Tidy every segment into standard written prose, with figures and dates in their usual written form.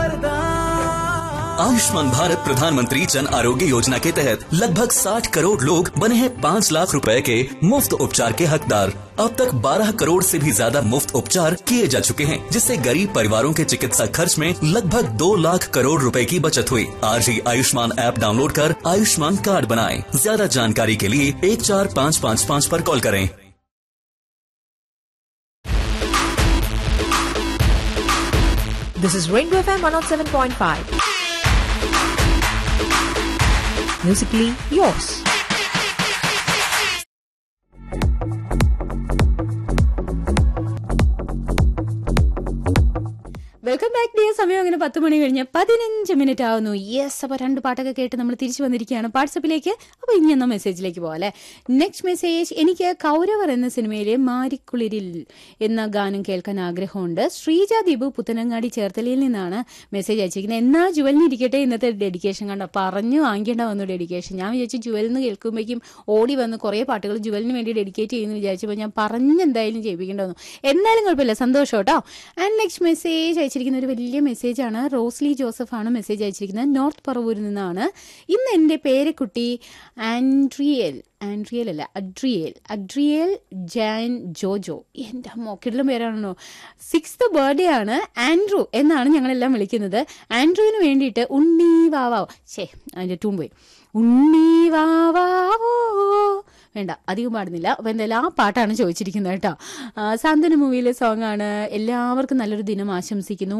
आयुष्मान भारत प्रधानमंत्री जन आरोग्य योजना के तहत लगभग 60 करोड़ लोग बने हैं 5 लाख रुपए के मुफ्त उपचार के हकदार। अब तक 12 करोड़ से भी ज्यादा मुफ्त उपचार किए जा चुके हैं, जिससे गरीब परिवारों के चिकित्सा खर्च में लगभग 2 लाख करोड़ रुपए की बचत हुई। आज ही आयुष्मान ऐप डाउनलोड कर आयुष्मान कार्ड बनाएं। ज्यादा जानकारी के लिए 14555 पर कॉल करें। This is Rainbow FM 107.5. Musically yours. Welcome back dear. സമയം അങ്ങനെ 10 മണി കഴിഞ്ഞ് 15 മിനിറ്റ് ആവുന്നു. യെസ്, അപ്പോൾ 2 പാട്ടൊക്കെ കേട്ട് നമ്മൾ തിരിച്ചു വന്നിരിക്കുകയാണ് വാട്സപ്പിലേക്ക്. അപ്പോൾ ഇനി എന്ന മെസ്സേജിലേക്ക് പോകാം അല്ലേ. നെക്സ്റ്റ് മെസ്സേജ്, എനിക്ക് കൗരവർ എന്ന സിനിമയിലെ മാരിക്കുളിരിൽ എന്ന ഗാനം കേൾക്കാൻ ആഗ്രഹമുണ്ട്. ശ്രീജ ദീപു പുത്തനങ്ങാടി ചേർത്തലയിൽ നിന്നാണ് മെസ്സേജ് അയച്ചിരിക്കുന്നത്. എന്നാ ജുവലിന് ഇരിക്കട്ടെ ഇന്നത്തെ ഡെഡിക്കേഷൻ. കണ്ടോ, പറഞ്ഞു വാങ്ങിക്കേണ്ട വന്നു ഡെഡിക്കേഷൻ. ഞാൻ വിചാരിച്ചു ജുവലിന് കേൾക്കുമ്പോഴേക്കും ഓടി വന്ന് കുറേ പാട്ടുകൾ ജുവലിന് വേണ്ടി ഡെഡിക്കേറ്റ് ചെയ്യുമെന്ന് വിചാരിച്ചപ്പോൾ ഞാൻ പറഞ്ഞെന്തായാലും ചെയ്യിപ്പിക്കേണ്ട വന്നു. എന്നാലും കുഴപ്പമില്ല, സന്തോഷം കേട്ടോ. ആൻഡ് നെക്സ്റ്റ് മെസ്സേജ് അയച്ചിരിക്കുന്ന ഒരു വലിയ മെസ്സേജാണ്. റോസ്ലി ജോസഫ് ആണ് മെസ്സേജ് അയച്ചിരിക്കുന്നത്. നോർത്ത് പറവൂരിൽ നിന്നാണ്. ഇന്ന് എൻ്റെ പേരക്കുട്ടി അഡ്രിയേൽ ജാൻ ജോജോ, എൻ്റെ മോക്കിടലും പേരാണല്ലോ. 6th ബർത്ത്ഡേ ആണ്. ആൻഡ്രൂ എന്നാണ് ഞങ്ങളെല്ലാം വിളിക്കുന്നത്. ആൻഡ്രൂവിന് വേണ്ടിയിട്ട് ഉണ്ണി വാവാവോ, അതിൻ്റെ ടൂം പോയി, ഉണ്ണി വാവാവോ വേണ്ട, അധികം പാടുന്നില്ല. അപ്പോൾ എന്തായാലും ആ പാട്ടാണ് ചോദിച്ചിരിക്കുന്നത് കേട്ടോ. സാന്ത്വന മൂവിയിലെ സോങ് ആണ്. എല്ലാവർക്കും നല്ലൊരു ദിനം ആശംസിക്കുന്നു.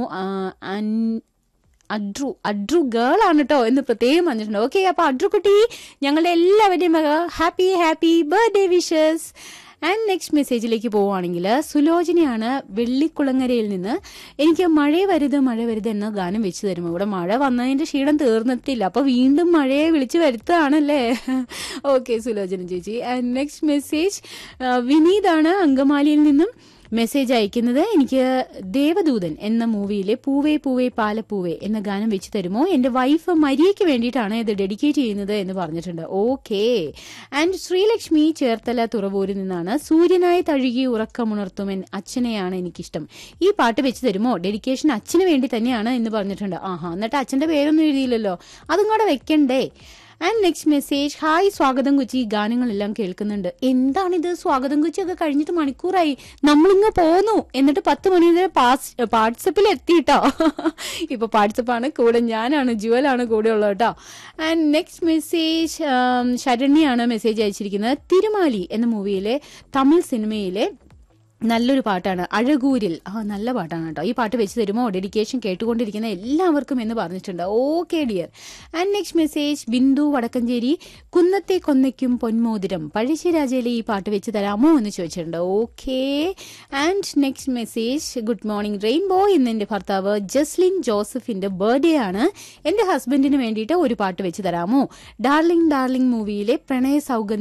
അഡ്രു ഗേൾ ആണ് കേട്ടോ എന്ന് പ്രത്യേകം പറഞ്ഞിട്ടുണ്ട്. ഓക്കെ, അപ്പോൾ അഡ്രു കുട്ടി, ഞങ്ങളുടെ എല്ലാവരുടെയും happy birthday wishes. And next മെസ്സേജിലേക്ക് പോവുകയാണെങ്കിൽ സുലോചനയാണ് വെള്ളിക്കുളങ്ങരയിൽ നിന്ന്. എനിക്ക് മഴ വരുത് എന്ന ഗാനം വെച്ച് തരുമോ? ഇവിടെ മഴ വന്നതിൻ്റെ ക്ഷീണം തീർന്നിട്ടില്ല, അപ്പോൾ വീണ്ടും മഴയെ വിളിച്ച് വരുത്തുകയാണല്ലേ. ഓക്കെ സുലോചന ചേച്ചി. ആൻഡ് നെക്സ്റ്റ് മെസ്സേജ് വിനീതാണ് അങ്കമാലിയിൽ നിന്നും മെസ്സേജ് അയക്കുന്നത്. എനിക്ക് ദേവദൂതൻ എന്ന മൂവിയിലെ പൂവേ പൂവേ പാലപ്പൂവേ എന്ന ഗാനം വെച്ച് തരുമോ? എൻ്റെ വൈഫ് മരിയയ്ക്ക് വേണ്ടിയിട്ടാണ് ഇത് ഡെഡിക്കേറ്റ് ചെയ്യുന്നത് എന്ന് പറഞ്ഞിട്ടുണ്ട്. ഓക്കെ. ആൻഡ് ശ്രീലക്ഷ്മി ചേർത്തല തുറവൂരിൽ നിന്നാണ്. സൂര്യനായി തഴുകി ഉറക്കമുണർത്തുമൻ അച്ഛനെയാണ് എനിക്കിഷ്ടം. ഈ പാട്ട് വെച്ച് തരുമോ? ഡെഡിക്കേഷൻ അച്ഛന് വേണ്ടി തന്നെയാണ് എന്ന് പറഞ്ഞിട്ടുണ്ട്. ആഹാ, എന്നിട്ട് അച്ഛൻ്റെ പേരൊന്നും എഴുതിയില്ലല്ലോ, അതും കൂടെ വെക്കണ്ടേ. ആൻഡ് നെക്സ്റ്റ് മെസ്സേജ്, ഹായ് സ്വാഗതം കൊച്ചി, ഗാനങ്ങളെല്ലാം കേൾക്കുന്നുണ്ട്. എന്താണിത്, സ്വാഗതം കൊച്ചി ഒക്കെ കഴിഞ്ഞിട്ട് മണിക്കൂറായി, നമ്മളിങ്ങ് പോന്നു, എന്നിട്ട് 10 മണി വരെ വാട്സപ്പിൽ എത്തിയിട്ടോ. ഇപ്പൊ വാട്സപ്പാണ് കൂടെ, ഞാനാണ് ജുവലാണ് കൂടെ ഉള്ളത് കേട്ടോ. ആൻഡ് നെക്സ്റ്റ് മെസ്സേജ് ശരണ്യാണ് മെസ്സേജ് അയച്ചിരിക്കുന്നത്. തിരുമാലി എന്ന മൂവിയിലെ തമിഴ് സിനിമയിലെ നല്ലൊരു പാട്ടാണ് അഴകൂരിൽ. നല്ല പാട്ടാണ് കേട്ടോ. ഈ പാട്ട് വെച്ച് തരുമോ? ഡെഡിക്കേഷൻ കേട്ടുകൊണ്ടിരിക്കുന്ന എല്ലാവർക്കും എന്ന് പറഞ്ഞിട്ടുണ്ട്. Okay dear. And next message Bindu Vadakkanchery, കുന്നത്തെ കൊന്നയ്ക്കും പൊന്മോതിരം പഴശ്ശിരാജയിലെ ഈ പാട്ട് വെച്ച് തരാമോ എന്ന് ചോദിച്ചിട്ടുണ്ട്. Okay. And next message, good morning rainbow, ഇന്ന് എൻ്റെ ഭർത്താവ് ജസ്ലിൻ ജോസഫിന്റെ ബർത്ത്ഡേ ആണ്. എൻ്റെ ഹസ്ബൻഡിന് വേണ്ടിയിട്ട് ഒരു പാട്ട് വെച്ച് തരാമോ? ഡാർലിംഗ് മൂവിയിലെ പ്രണയ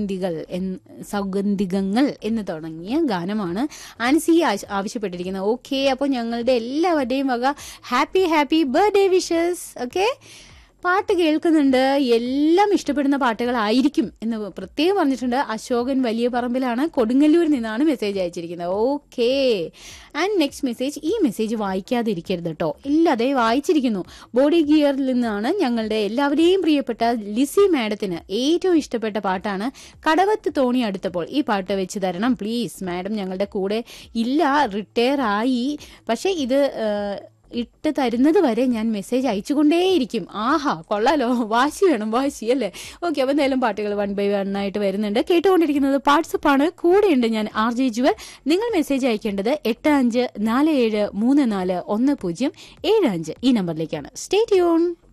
സൗഗന്ധികങ്ങൾ എന്ന് തുടങ്ങിയ ഗാനമാണ് ആൻസി ആവശ്യപ്പെട്ടിരിക്കുന്നത്. ഓക്കെ, അപ്പോൾ ഞങ്ങളുടെ എല്ലാവരുടെയും വക ഹാപ്പി ബർത്ത്ഡേ വിഷസ്. ഓക്കെ, പാട്ട് കേൾക്കുന്നുണ്ട്, എല്ലാം ഇഷ്ടപ്പെടുന്ന പാട്ടുകളായിരിക്കും എന്ന് പ്രത്യേകം പറഞ്ഞിട്ടുണ്ട്. അശോകൻ വലിയ പറമ്പിലാണ്, കൊടുങ്ങല്ലൂരിൽ നിന്നാണ് മെസ്സേജ് അയച്ചിരിക്കുന്നത്. ഓക്കെ. ആൻഡ് നെക്സ്റ്റ് മെസ്സേജ്, ഈ മെസ്സേജ് വായിക്കാതെ ഇരിക്കരുത് കേട്ടോ, ഇല്ലാതെ വായിച്ചിരിക്കുന്നു. ബോഡി ഗിയറിൽ നിന്നാണ്. ഞങ്ങളുടെ എല്ലാവരെയും പ്രിയപ്പെട്ട ലിസി മാഡത്തിന് ഏറ്റവും ഇഷ്ടപ്പെട്ട പാട്ടാണ് കടവത്ത് തോണി അടുത്തപ്പോൾ. ഈ പാട്ട് വെച്ച് തരണം പ്ലീസ്. മാഡം ഞങ്ങളുടെ കൂടെ ഇല്ല, റിട്ടയർ ആയി. പക്ഷെ ഇത് ഇട്ട് തരുന്നത് വരെ ഞാൻ മെസ്സേജ് അയച്ചുകൊണ്ടേയിരിക്കും. ആഹാ, കൊള്ളാലോ, വാശി വേണം, വാശി അല്ലേ. ഓക്കെ, അപ്പോൾ എന്തായാലും പാട്ടുകൾ 1 by 1 ആയിട്ട് വരുന്നുണ്ട്. കേട്ടുകൊണ്ടിരിക്കുന്നത് വാട്സപ്പാണ്. കൂടെയുണ്ട് ഞാൻ RJ ജുവൽ. നിങ്ങൾ മെസ്സേജ് അയക്കേണ്ടത് 8547341075 ഈ നമ്പറിലേക്കാണ്. Stay tune.